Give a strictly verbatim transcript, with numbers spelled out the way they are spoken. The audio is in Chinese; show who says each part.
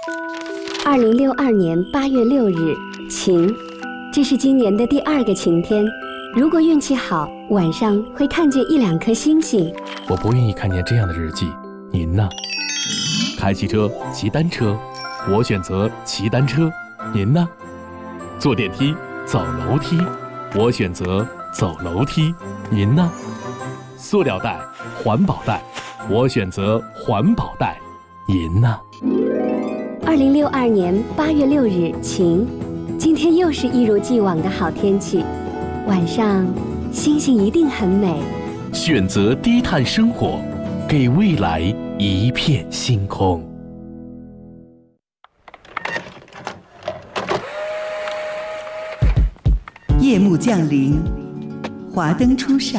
Speaker 1: 二零六二年八月六日，晴。这是今年的第二个晴天。如果运气好，晚上会看见一两颗星星。
Speaker 2: 我不愿意看见这样的日记，您呢？开汽车、骑单车，我选择骑单车，您呢？坐电梯、走楼梯，我选择走楼梯，您呢？塑料袋、环保袋，我选择环保袋，您呢？
Speaker 1: 二零六二年八月六日，晴。今天又是一如既往的好天气，晚上星星一定很美。
Speaker 2: 选择低碳生活，给未来一片星空。
Speaker 3: 夜幕降临，华灯初上。